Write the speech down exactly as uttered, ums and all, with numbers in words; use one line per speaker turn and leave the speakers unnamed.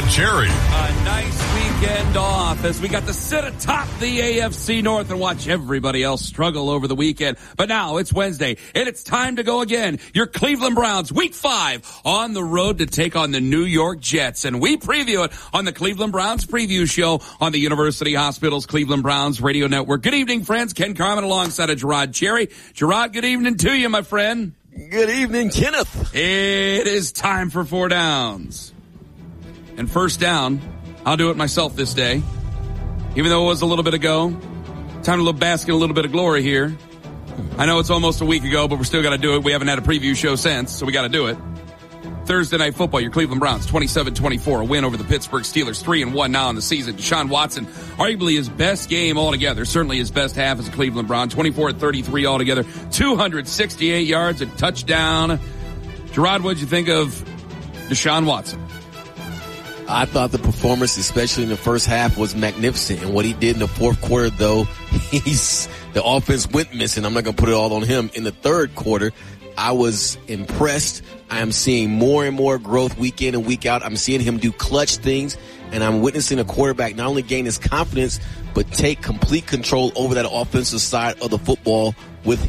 Gerard Cherry.
A nice weekend off as we got to sit atop the A F C North and watch everybody else struggle over the weekend. But now it's Wednesday and it's time to go again. Your Cleveland Browns, week five, on the road to take on the New York Jets. And we preview it on the Cleveland Browns preview show on the University Hospitals Cleveland Browns radio network. Good evening, friends. Ken Carmen alongside of Gerard Cherry. Gerard, good evening to you, my friend.
Good evening, Kenneth.
It is time for four downs. And first down, I'll do it myself this day. Even though it was a little bit ago. Time to bask in a little bit of glory here. I know it's almost a week ago, but we're still got to do it. We haven't had a preview show since, so we got to do it. Thursday Night Football, your Cleveland Browns, twenty-seven twenty-four, a win over the Pittsburgh Steelers, three and one now in the season. Deshaun Watson, arguably his best game altogether, certainly his best half as a Cleveland Brown, twenty-four at thirty-three altogether, two hundred sixty-eight yards, a touchdown. Gerard, what'd you think of Deshaun Watson?
I thought the performance, especially in the first half, was magnificent. And what he did in the fourth quarter, though, he's the offense went missing. I'm not going to put it all on him. In the third quarter, I was impressed. I am seeing more and more growth week in and week out. I'm seeing him do clutch things, and I'm witnessing a quarterback not only gain his confidence, but take complete control over that offensive side of the football with